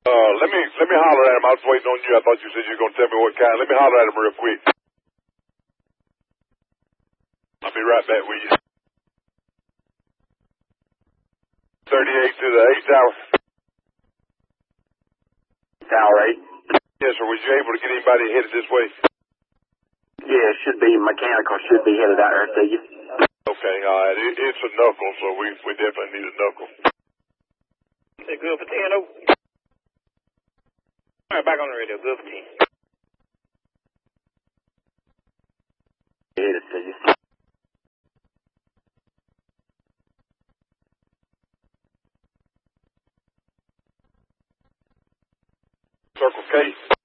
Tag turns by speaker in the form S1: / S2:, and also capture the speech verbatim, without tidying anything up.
S1: Uh, let me let me holler at him. I was waiting on you. I thought you said you were gonna tell me what kind. Let me holler at him real quick. I'll be right back with you. thirty-eight to the eight tower.
S2: Tower eight.
S1: Yes, sir. Was you able to get anybody headed this way?
S2: Yeah, it should be mechanical. Should be headed out there to you.
S1: Okay, all right. It, it's a knuckle, so we we definitely need a knuckle.
S3: Hey, good for ten. Oh. All right, back on the radio. Good for ten.
S2: Headed to you.
S1: Circle K.